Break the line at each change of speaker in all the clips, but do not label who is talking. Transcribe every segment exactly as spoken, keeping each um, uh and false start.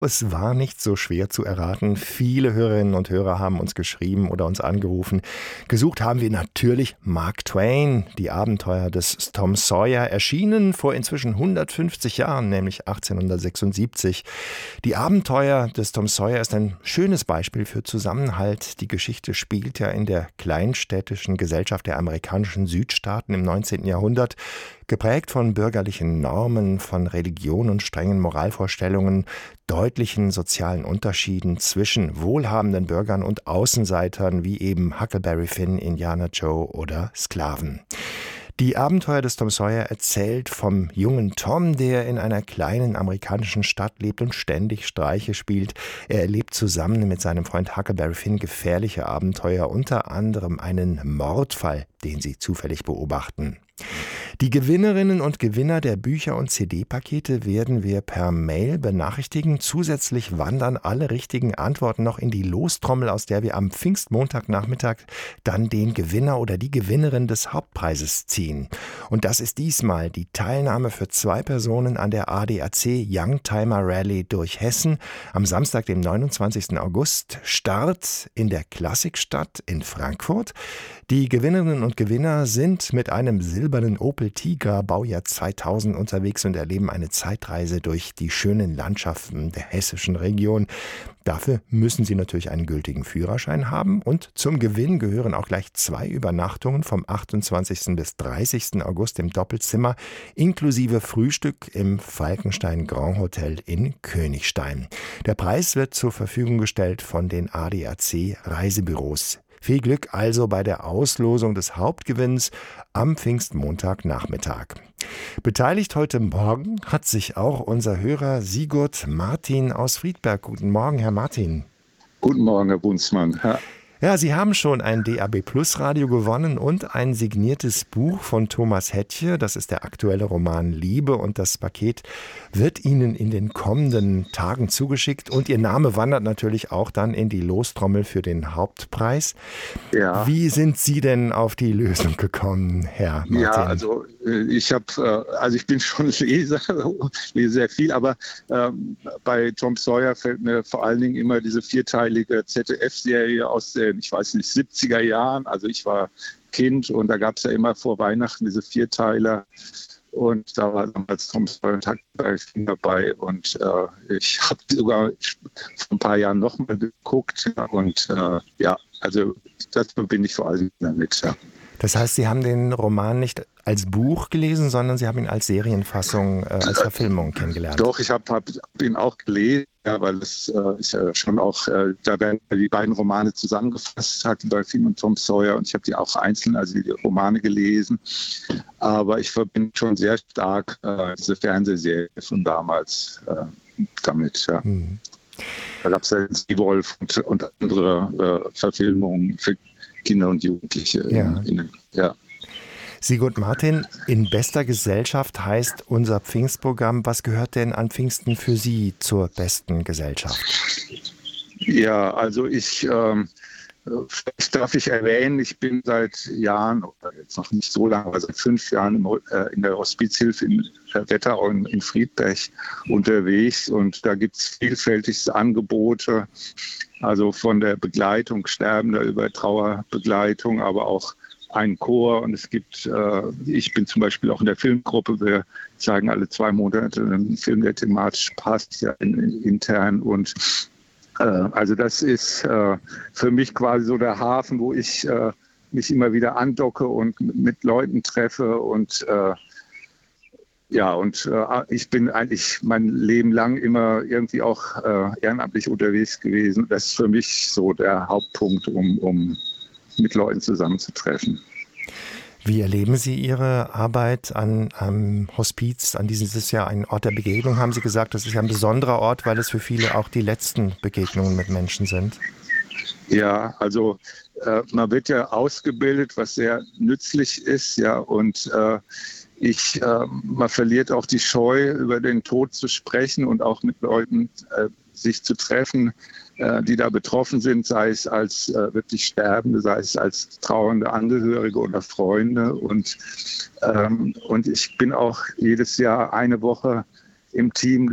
Es war nicht so schwer zu erraten. Viele Hörerinnen und Hörer haben uns geschrieben oder uns angerufen. Gesucht haben wir natürlich Mark Twain, die Abenteuer des Tom Sawyer, erschienen vor inzwischen hundertfünfzig Jahren, nämlich achtzehnhundertsechsundsiebzig. Die Abenteuer des Tom Sawyer ist ein schönes Beispiel für Zusammenhalt. Die Geschichte spielt ja in der kleinstädtischen Gesellschaft der amerikanischen Südstaaten im neunzehnten Jahrhundert. Geprägt von bürgerlichen Normen, von Religion und strengen Moralvorstellungen, deutlichen sozialen Unterschieden zwischen wohlhabenden Bürgern und Außenseitern wie eben Huckleberry Finn, Indiana Joe oder Sklaven. Die Abenteuer des Tom Sawyer erzählt vom jungen Tom, der in einer kleinen amerikanischen Stadt lebt und ständig Streiche spielt. Er erlebt zusammen mit seinem Freund Huckleberry Finn gefährliche Abenteuer, unter anderem einen Mordfall, den sie zufällig beobachten. Die Gewinnerinnen und Gewinner der Bücher und C D-Pakete werden wir per Mail benachrichtigen. Zusätzlich wandern alle richtigen Antworten noch in die Lostrommel, aus der wir am Pfingstmontagnachmittag dann den Gewinner oder die Gewinnerin des Hauptpreises ziehen. Und das ist diesmal die Teilnahme für zwei Personen an der A D A C Youngtimer Rallye durch Hessen am Samstag, dem neunundzwanzigsten August. Start in der Klassikstadt in Frankfurt. Die Gewinnerinnen und Gewinner sind mit einem silbernen Opel Tigra Baujahr zweitausend unterwegs und erleben eine Zeitreise durch die schönen Landschaften der hessischen Region. Dafür müssen sie natürlich einen gültigen Führerschein haben und zum Gewinn gehören auch gleich zwei Übernachtungen vom achtundzwanzigsten bis dreißigsten August im Doppelzimmer inklusive Frühstück im Falkenstein Grand Hotel in Königstein. Der Preis wird zur Verfügung gestellt von den A D A C Reisebüros. Viel Glück also bei der Auslosung des Hauptgewinns am Pfingstmontagnachmittag. Beteiligt heute Morgen hat sich auch unser Hörer Sigurd Martin aus Friedberg. Guten Morgen, Herr Martin.
Guten Morgen, Herr Bunzmann. Ja.
Ja, Sie haben schon ein D A B Plus Radio gewonnen und ein signiertes Buch von Thomas Hettche. Das ist der aktuelle Roman Liebe und das Paket wird Ihnen in den kommenden Tagen zugeschickt und Ihr Name wandert natürlich auch dann in die Lostrommel für den Hauptpreis.
Ja.
Wie sind Sie denn auf die Lösung gekommen, Herr Martin?
Ja, also ich habe, also ich bin schon Leser, lese sehr viel, aber ähm, bei Tom Sawyer fällt mir vor allen Dingen immer diese vierteilige Z D F-Serie aus den, ich weiß nicht, siebziger Jahren. Also ich war Kind und da gab es ja immer vor Weihnachten diese Vierteiler. Und da war damals Tom Sawyer und Huckleberry Finn dabei. Und äh, ich habe sogar vor ein paar Jahren nochmal geguckt. Und äh, ja, also das verbinde ich vor allem damit. Ja.
Das heißt, Sie haben den Roman nicht als Buch gelesen, sondern Sie haben ihn als Serienfassung, äh, als Verfilmung kennengelernt.
Doch, ich habe hab ihn auch gelesen, ja, weil es äh, ist ja schon auch, äh, da werden die beiden Romane zusammengefasst, Huckleberry Finn und Tom Sawyer, und ich habe die auch einzeln, also die Romane gelesen. Aber ich verbinde schon sehr stark äh, diese Fernsehserie von damals äh, damit. Ja. Hm. Da gab es ja Seewolf und, und andere äh, Verfilmungen für Kinder und Jugendliche.
Ja.
In, in, ja.
Sigurd Martin, in bester Gesellschaft heißt unser Pfingstprogramm. Was gehört denn an Pfingsten für Sie zur besten Gesellschaft?
Ja, also ich, ähm, vielleicht darf ich erwähnen, ich bin seit Jahren, oder jetzt noch nicht so lange, aber seit fünf Jahren im, äh, in der Hospizhilfe in Wetterau in, in Friedberg unterwegs und da gibt es vielfältigste Angebote, also von der Begleitung Sterbender über Trauerbegleitung, aber auch ein Chor und es gibt, äh, ich bin zum Beispiel auch in der Filmgruppe, wir zeigen alle zwei Monate einen Film, der thematisch passt, ja in, intern und äh, also das ist äh, für mich quasi so der Hafen, wo ich äh, mich immer wieder andocke und mit Leuten treffe und äh, ja, und äh, ich bin eigentlich mein Leben lang immer irgendwie auch äh, ehrenamtlich unterwegs gewesen. Das ist für mich so der Hauptpunkt, um, um mit Leuten zusammenzutreffen.
Wie erleben Sie Ihre Arbeit an, am Hospiz, an diesem dieses Jahr ein Ort der Begegnung, haben Sie gesagt. Das ist ja ein besonderer Ort, weil es für viele auch die letzten Begegnungen mit Menschen sind.
Ja, also äh, man wird ja ausgebildet, was sehr nützlich ist, ja, und äh, ich, äh, man verliert auch die Scheu, über den Tod zu sprechen und auch mit Leuten äh, sich zu treffen, äh, die da betroffen sind, sei es als äh, wirklich Sterbende, sei es als trauernde Angehörige oder Freunde. Und, ähm, und ich bin auch jedes Jahr eine Woche im Team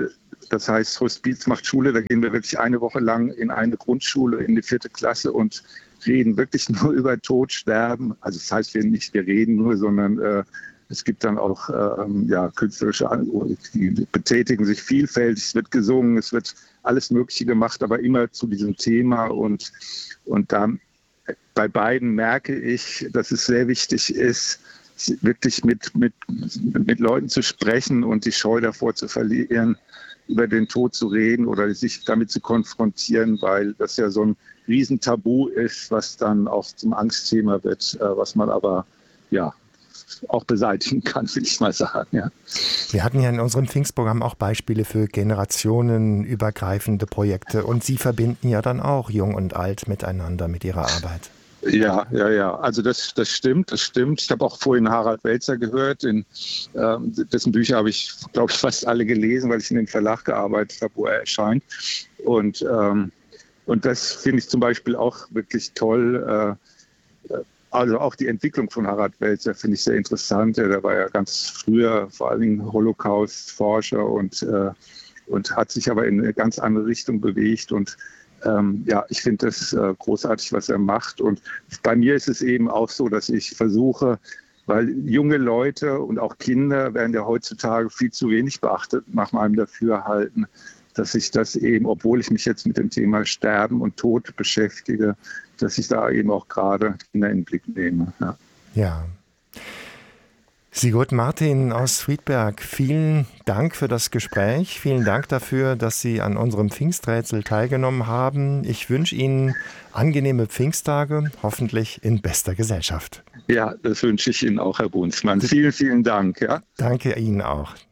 das heißt Hospiz macht Schule. Da gehen wir wirklich eine Woche lang in eine Grundschule, in die vierte Klasse und reden wirklich nur über Tod, Sterben. Also das heißt, wir nicht, wir reden nur, sondern äh, es gibt dann auch ähm, ja, künstlerische, die betätigen sich vielfältig, es wird gesungen, es wird alles Mögliche gemacht, aber immer zu diesem Thema. Und, und da bei beiden merke ich, dass es sehr wichtig ist, wirklich mit, mit, mit Leuten zu sprechen und die Scheu davor zu verlieren, über den Tod zu reden oder sich damit zu konfrontieren, weil das ja so ein Riesentabu ist, was dann auch zum Angstthema wird, was man aber ja auch beseitigen kann, will ich mal sagen. Ja.
Wir hatten ja in unserem Pfingstprogramm auch Beispiele für generationenübergreifende Projekte und Sie verbinden ja dann auch Jung und Alt miteinander mit Ihrer Arbeit.
Ja, ja, ja. Also das, das stimmt, das stimmt. Ich habe auch vorhin Harald Welzer gehört. In, ähm, dessen Bücher habe ich, glaube ich, fast alle gelesen, weil ich in den Verlag gearbeitet habe, wo er erscheint. Und, ähm, und das finde ich zum Beispiel auch wirklich toll. Äh, also auch die Entwicklung von Harald Welzer finde ich sehr interessant. Der war ja ganz früher vor allen Dingen Holocaust-Forscher und, äh, und hat sich aber in eine ganz andere Richtung bewegt. Und Ähm, ja, ich finde das äh, großartig, was er macht. Und bei mir ist es eben auch so, dass ich versuche, weil junge Leute und auch Kinder werden ja heutzutage viel zu wenig beachtet, nach meinem Dafürhalten, dass ich das eben, obwohl ich mich jetzt mit dem Thema Sterben und Tod beschäftige, dass ich da eben auch gerade Kinder in den Blick nehme. Ja.
Ja. Sigurd Martin aus Friedberg, vielen Dank für das Gespräch. Vielen Dank dafür, dass Sie an unserem Pfingsträtsel teilgenommen haben. Ich wünsche Ihnen angenehme Pfingsttage, hoffentlich in bester Gesellschaft.
Ja, das wünsche ich Ihnen auch, Herr Bunzmann. Vielen, vielen Dank. Ja.
Danke Ihnen auch.